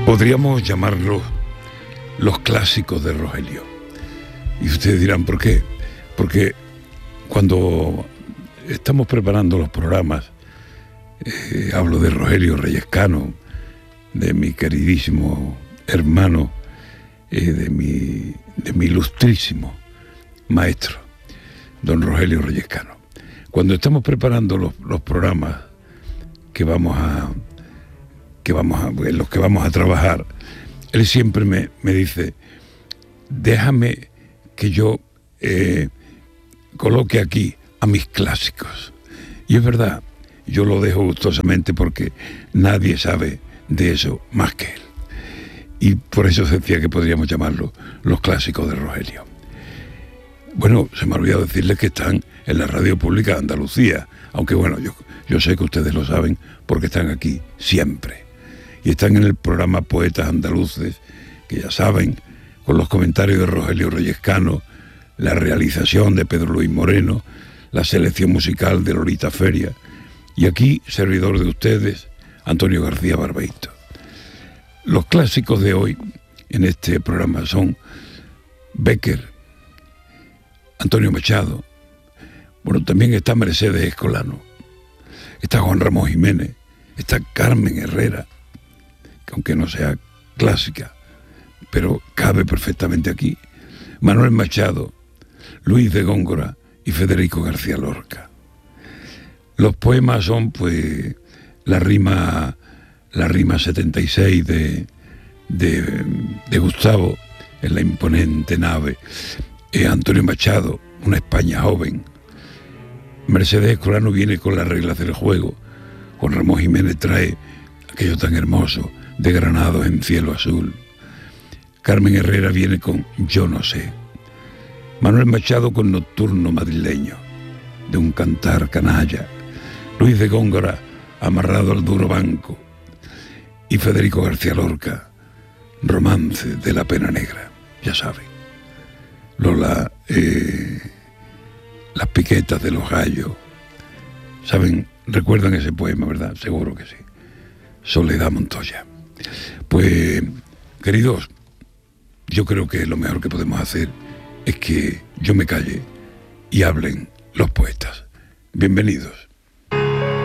Podríamos llamarlos los clásicos de Rogelio. Y ustedes dirán, ¿por qué? Porque cuando estamos preparando los programas, hablo de Rogelio Reyes Cano, de mi queridísimo hermano, de mi ilustrísimo maestro, don Rogelio Reyes Cano. Cuando estamos preparando los programas en los que vamos a trabajar, él siempre me dice, déjame que yo coloque aquí a mis clásicos. Y es verdad, yo lo dejo gustosamente porque nadie sabe de eso más que él. Y por eso se decía que podríamos llamarlo los clásicos de Rogelio. Bueno, se me ha olvidado decirles que están en la Radio Pública de Andalucía, aunque bueno, yo sé que ustedes lo saben porque están aquí siempre. Y están en el programa Poetas Andaluces, que ya saben, con los comentarios de Rogelio Reyes Cano, la realización de Pedro Luis Moreno, la selección musical de Lolita Feria, y aquí, servidor de ustedes, Antonio García Barbeito. Los clásicos de hoy en este programa son Bécquer, Antonio Machado, bueno, también está Mercedes Escolano, está Juan Ramón Jiménez, está Carmen Herrera, que aunque no sea clásica, pero cabe perfectamente aquí, Manuel Machado, Luis de Góngora y Federico García Lorca. Los poemas son, pues, la rima 76 de Gustavo en la imponente nave, Antonio Machado, Una España joven. Mercedes Escolano viene con las reglas del juego. Juan Ramón Jiménez trae aquello tan hermoso de granados en cielo azul. Carmen Herrera viene con Yo no sé. Manuel Machado con Nocturno madrileño, de un cantar canalla. Luis de Góngora, Amarrado al duro banco. Y Federico García Lorca, Romance de la pena negra. Ya saben. Lola, las piquetas de los gallos. ¿Saben? Recuerdan ese poema, ¿verdad? Seguro que sí. Soledad Montoya. Pues, queridos, yo creo que lo mejor que podemos hacer es que yo me calle y hablen los poetas. Bienvenidos.